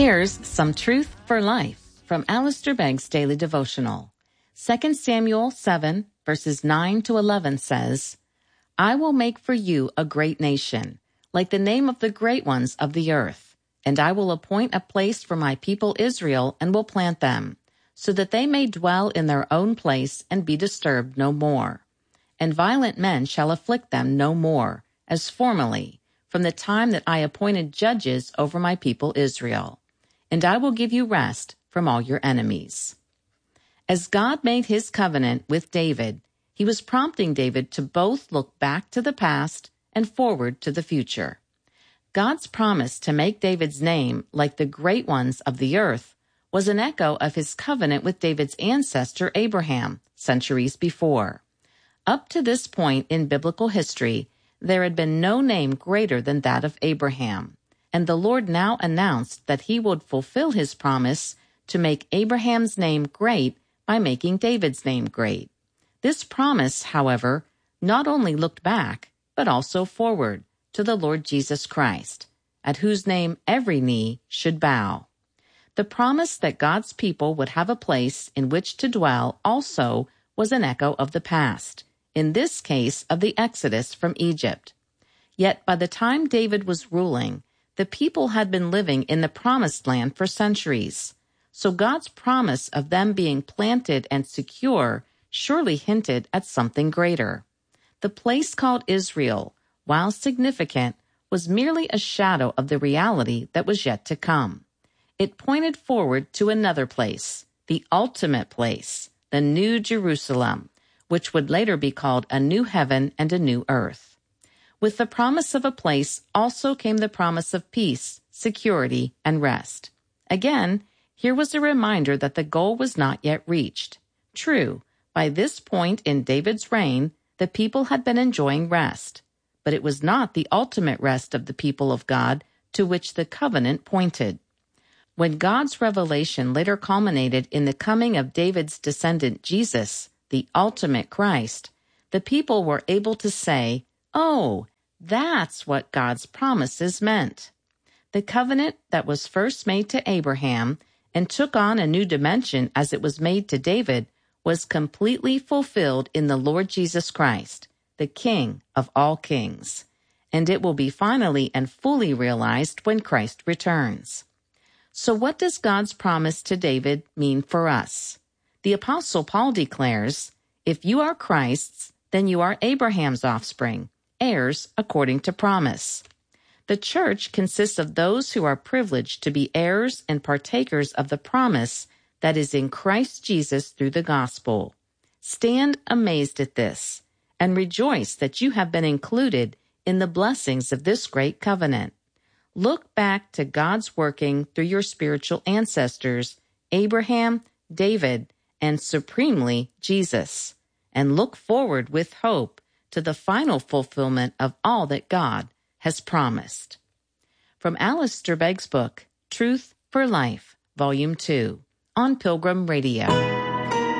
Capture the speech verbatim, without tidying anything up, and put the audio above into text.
Here's some truth for life from Alistair Begg's Daily Devotional. Second Samuel seven, verses nine to eleven says, I will make for you a great nation, like the name of the great ones of the earth, and I will appoint a place for my people Israel and will plant them, so that they may dwell in their own place and be disturbed no more. And violent men shall afflict them no more, as formerly, from the time that I appointed judges over my people Israel. And I will give you rest from all your enemies. As God made his covenant with David, he was prompting David to both look back to the past and forward to the future. God's promise to make David's name like the great ones of the earth was an echo of his covenant with David's ancestor Abraham centuries before. Up to this point in biblical history, there had been no name greater than that of Abraham, and the Lord now announced that he would fulfill his promise to make Abraham's name great by making David's name great. This promise, however, not only looked back, but also forward to the Lord Jesus Christ, at whose name every knee should bow. The promise that God's people would have a place in which to dwell also was an echo of the past, in this case of the Exodus from Egypt. Yet by the time David was ruling, the people had been living in the promised land for centuries, so God's promise of them being planted and secure surely hinted at something greater. The place called Israel, while significant, was merely a shadow of the reality that was yet to come. It pointed forward to another place, the ultimate place, the New Jerusalem, which would later be called a new heaven and a new earth. With the promise of a place also came the promise of peace, security, and rest. Again, here was a reminder that the goal was not yet reached. True, by this point in David's reign, the people had been enjoying rest, but it was not the ultimate rest of the people of God to which the covenant pointed. When God's revelation later culminated in the coming of David's descendant Jesus, the ultimate Christ, the people were able to say, "Oh, that's what God's promises meant." The covenant that was first made to Abraham and took on a new dimension as it was made to David was completely fulfilled in the Lord Jesus Christ, the King of all kings, and it will be finally and fully realized when Christ returns. So what does God's promise to David mean for us? The Apostle Paul declares, "If you are Christ's, then you are Abraham's offspring, heirs according to promise." The church consists of those who are privileged to be heirs and partakers of the promise that is in Christ Jesus through the gospel. Stand amazed at this and rejoice that you have been included in the blessings of this great covenant. Look back to God's working through your spiritual ancestors, Abraham, David, and supremely Jesus, and look forward with hope to the final fulfillment of all that God has promised. From Alistair Begg's book, Truth for Life, Volume two, on Pilgrim Radio.